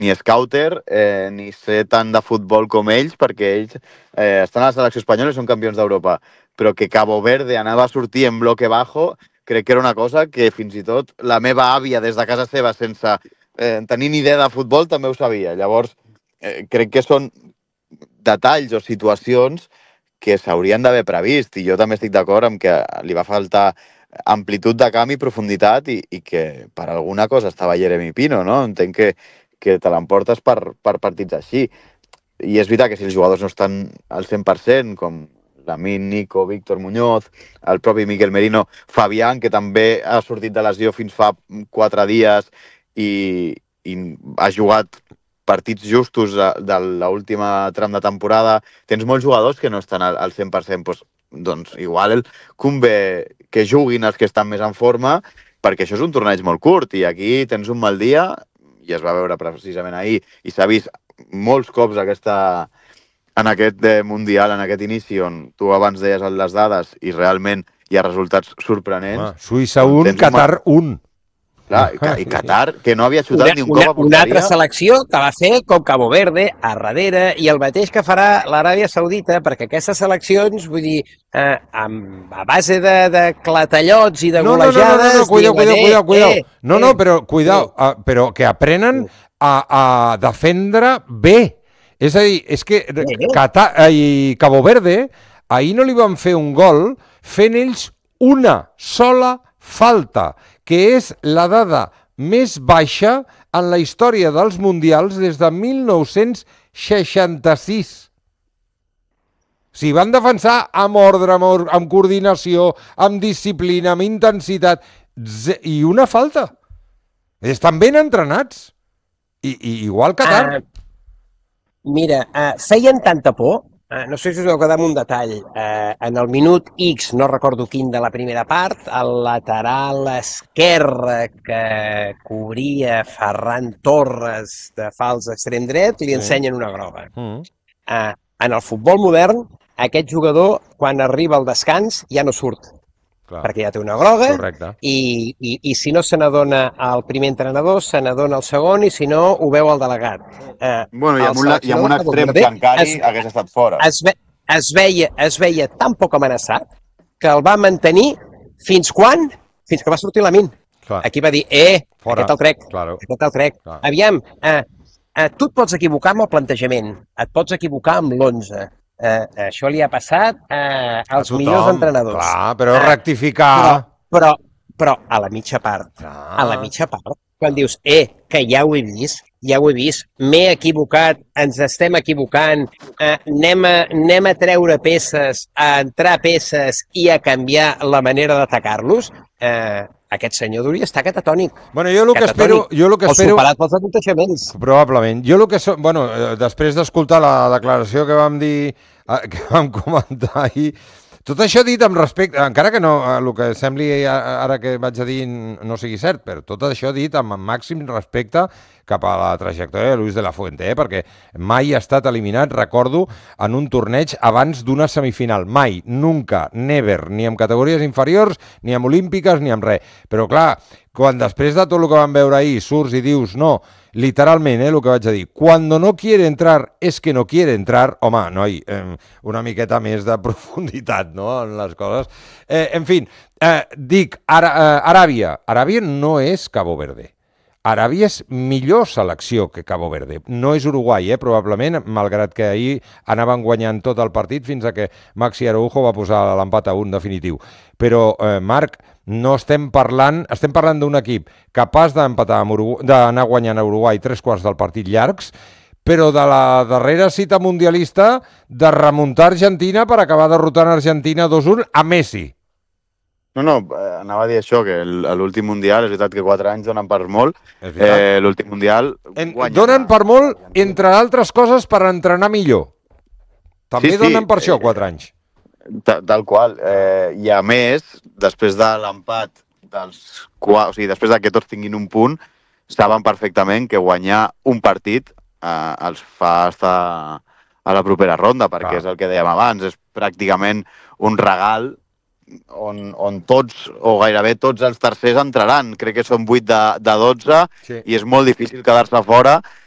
ni scouter, ni sé tant de futbol com ells, perquè ells estan a la selecció espanyola i són campions d'Europa, però que Cabo Verde anava a sortir en bloque bajo, crec que era una cosa que fins i tot la meva àvia des de casa seva, sense tenir ni idea de futbol, també ho sabia. Llavors, crec que són detalls o situacions que s'haurien d'haver previst, i jo també estic d'acord amb que li va faltar amplitud de camp i profunditat i que per alguna cosa estava Jeremy Pino, no? Entenc que te l'emportes per partits així. I és veritat que si els jugadors no estan al 100%, com Lamine, Nico, Víctor Muñoz, el propi Miquel Merino, Fabián, que també ha sortit de lesió fins fa 4 dies i ha jugat partits justos de l'última tram de temporada. Tens molts jugadors que no estan al 100%, doncs igual convé que juguin els que estan més en forma, perquè això és un torneig molt curt i aquí tens un mal dia, i es va veure precisament ahir, i s'ha vist molts cops en aquest Mundial, en aquest inici, on tu abans deies les dades i realment hi ha resultats sorprenents. Suïssa 1, Qatar 1. Clar, i Qatar, que no havia xutat ni un cop a porteria. Una altra selecció que va fer com Cabo Verde, a darrere, i el mateix que farà l'Aràbia Saudita, perquè aquestes seleccions, vull dir, a base de clatellots i de golejades... No, cuidao. No, però cuidao, però que aprenen a defendre bé. És a dir, és que Qatar i Cabo Verde ahir no li van fer un gol fent ells una sola falta, que és la dada més baixa en la història dels mundials des de 1966. O sigui, van defensar amb ordre, amb coordinació, amb disciplina, amb intensitat, i una falta. Estan ben entrenats. I igual Qatar. Mira, feien tanta por, no sé si us heu quedat amb un detall, en el minut X, no recordo quin de la primera part, el lateral esquerre que cobria Ferran Torres de fals extrem dret, li ensenyen una groga. En el futbol modern, aquest jugador, quan arriba al descans, ja no surt. Clar. Perquè ja té una groga. Correcte. I si no se n'adona el primer entrenador, se n'adona el segon, i si no, ho veu el delegat. Bueno, i amb un extrem Cancari hagués estat fora. Es veia tan poc amenaçat que el va mantenir fins quan? Fins que va sortir Lamine. Aquí va dir, fora. Aquest el crec. Claro. Aquest el crec. Clar. Aviam, tu et pots equivocar amb el plantejament, et pots equivocar amb l'11. Això li ha passat als millors entrenadors. Clar, però rectificar... Però a la mitja part, quan dius, que ja ho he vist, m'he equivocat, ens estem equivocant, anem a treure peces, a entrar peces i a canviar la manera d'atacar-los, aquest senyor hauria estar catatònic. Bueno, jo el que espero... O superat pels aconteixements. Probablement. Jo el que... Bueno, després d'escoltar la declaració que vam dir, que vam comentar ahir, tot això dit amb respecte, encara que no, el que sembli ara que vaig a dir no sigui cert, però tot això dit amb màxim respecte cap a la trajectòria de Luis de la Fuente, perquè mai ha estat eliminat, recordo, en un torneig abans d'una semifinal. Mai, nunca, never, ni en categories inferiors, ni en olímpiques, ni en res. Però clar, quan després de tot el que vam veure ahir surts i dius, no, literalment, el que vaig a dir, cuando no quiere entrar es que no quiere entrar, home, noi, una miqueta més de profunditat, no?, en les coses. En fi, dic, Aràbia no és Cabo Verde. Aràbia és millor selecció que Cabo Verde. No és Uruguai, probablement, malgrat que ahir anaven guanyant tot el partit fins a que Maxi Araujo va posar l'empat a 1 definitiu. Però, Marc, no estem parlant d'un equip capaç d'empatar d'anar guanyant a Uruguai 3/4 del partit llargs, però de la darrera cita mundialista de remuntar Argentina per acabar derrotant Argentina 2-1 a Messi. No, anava a dir això, que l'últim Mundial, és veritat que 4 anys donen per molt, l'últim Mundial... Donen per molt, entre altres coses, per entrenar millor. També donen per això 4 anys. Tal qual. I a més, després de l'empat, després que tots tinguin un punt, saben perfectament que guanyar un partit els fa estar a la propera ronda, perquè és el que dèiem abans, és pràcticament un regal on tots, o gairebé tots els tercers entraran. Crec que són 8 de 12 i és molt difícil quedar-se fora